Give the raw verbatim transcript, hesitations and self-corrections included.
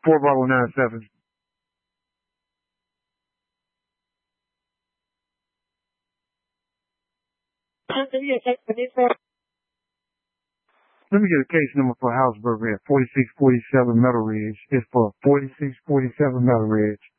four Bravo nine seven. Let me get a case number for house burglary at forty-six forty-seven Metal Ridge. It's for forty-six forty-seven Metal Ridge.